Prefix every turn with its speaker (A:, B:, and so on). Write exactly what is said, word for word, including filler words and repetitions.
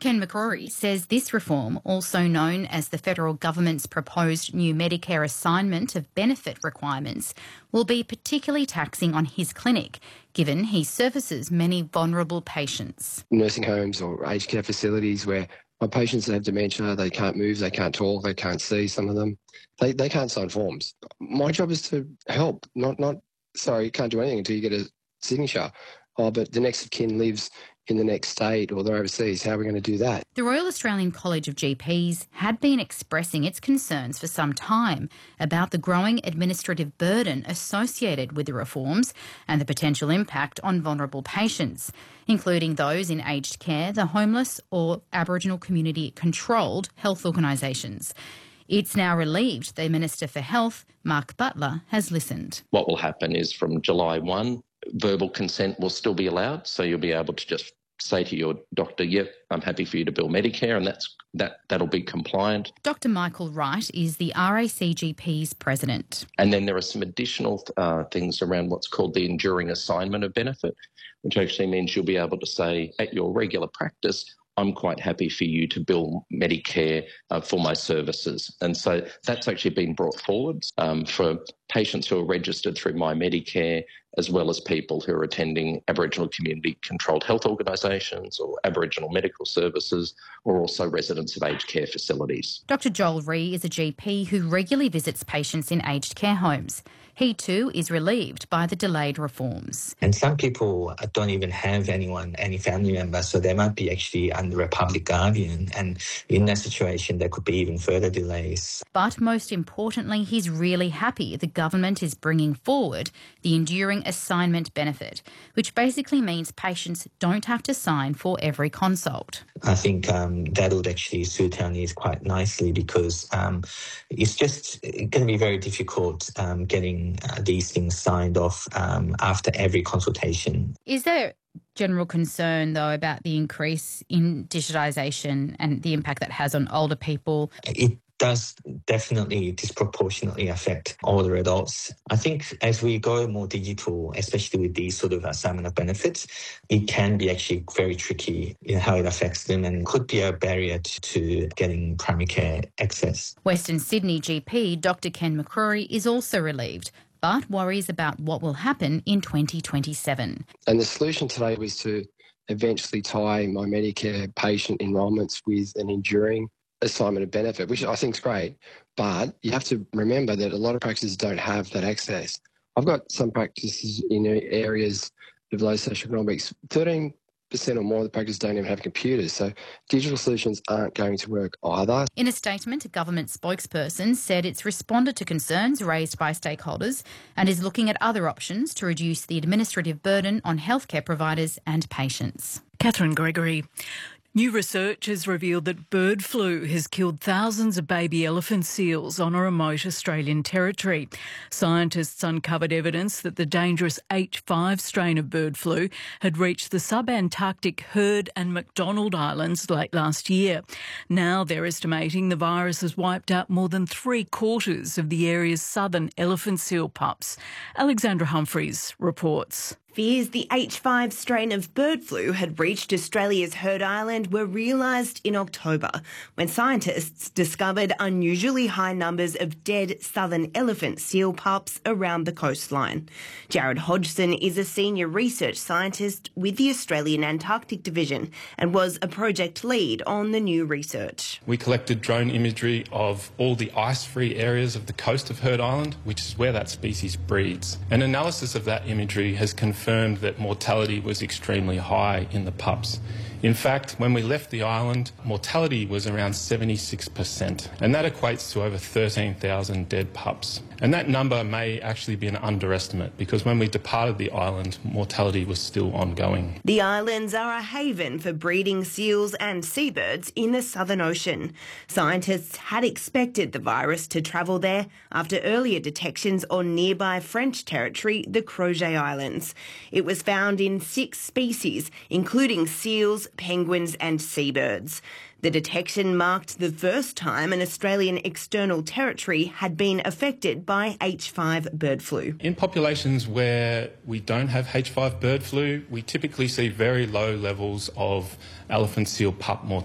A: Ken McCrory says this reform, also known as the federal government's proposed new Medicare assignment of benefit requirements, will be particularly taxing on his clinic, given he services many vulnerable patients.
B: Nursing homes or aged care facilities where my patients have dementia, they can't move, they can't talk, they can't see, some of them. They they can't sign forms. My job is to help, not, not sorry, you can't do anything until you get a signature. Oh, but the next of kin lives in the next state or they're overseas. How are we going to do that?
A: The Royal Australian College of G Ps had been expressing its concerns for some time about the growing administrative burden associated with the reforms and the potential impact on vulnerable patients, including those in aged care, the homeless or Aboriginal community-controlled health organisations. It's now relieved the Minister for Health, Mark Butler, has listened.
C: What will happen is from July first, verbal consent will still be allowed, so you'll be able to just say to your doctor, yep, I'm happy for you to bill Medicare, and that's that, that'll be compliant.
A: Doctor Michael Wright is the R A C G P's president.
C: And then there are some additional uh, things around what's called the enduring assignment of benefit, which actually means you'll be able to say at your regular practice, I'm quite happy for you to bill Medicare uh, for my services. And so that's actually been brought forward um, for patients who are registered through My Medicare, as well as people who are attending Aboriginal community-controlled health organisations or Aboriginal medical services, or also residents of aged care facilities.
A: Doctor Joel Ree is a G P who regularly visits patients in aged care homes. He too is relieved by the delayed reforms.
D: And some people don't even have anyone, any family member, so they might be actually under a public guardian. And in that situation, there could be even further delays.
A: But most importantly, he's really happy the government is bringing forward the enduring assignment benefit, which basically means patients don't have to sign for every consult.
D: I think um, that would actually suit our needs quite nicely because um, it's just going to be very difficult um, getting Uh, these things signed off um, after every consultation.
A: Is there general concern, though, about the increase in digitisation and the impact that has on older people?
D: It does definitely disproportionately affect older adults. I think as we go more digital, especially with these sort of assignment of benefits, it can be actually very tricky in how it affects them and could be a barrier to, to getting primary care access.
A: Western Sydney G P Doctor Ken McCrory is also relieved, but worries about what will happen in twenty twenty-seven.
B: And the solution today was to eventually tie My Medicare patient enrolments with an enduring assignment of benefit, which I think is great, but you have to remember that a lot of practices don't have that access. I've got some practices in areas of low socioeconomics, thirteen percent or more of the practices don't even have computers, so digital solutions aren't going to work either.
A: In a statement, a government spokesperson said it's responded to concerns raised by stakeholders and is looking at other options to reduce the administrative burden on healthcare providers and patients.
E: Catherine Gregory. New research has revealed that bird flu has killed thousands of baby elephant seals on a remote Australian territory. Scientists uncovered evidence that the dangerous H five strain of bird flu had reached the sub-Antarctic Heard and McDonald Islands late last year. Now they're estimating the virus has wiped out more than three quarters of the area's southern elephant seal pups. Alexandra Humphreys reports.
F: Fears the H five strain of bird flu had reached Australia's Heard Island were realised in October when scientists discovered unusually high numbers of dead southern elephant seal pups around the coastline. Jared Hodgson is a senior research scientist with the Australian Antarctic Division and was a project lead on the new research.
G: We collected drone imagery of all the ice-free areas of the coast of Heard Island, which is where that species breeds. An analysis of that imagery has confirmed confirmed that mortality was extremely high in the pups. In fact, when we left the island, mortality was around seventy-six percent, and that equates to over thirteen thousand dead pups. And that number may actually be an underestimate because when we departed the island, mortality was still ongoing.
F: The islands are a haven for breeding seals and seabirds in the Southern Ocean. Scientists had expected the virus to travel there after earlier detections on nearby French territory, the Crozet Islands. It was found in six species, including seals, penguins and seabirds. The detection marked the first time an Australian external territory had been affected by H five bird flu.
G: In populations where we don't have H five bird flu, we typically see very low levels of elephant seal pup mortality.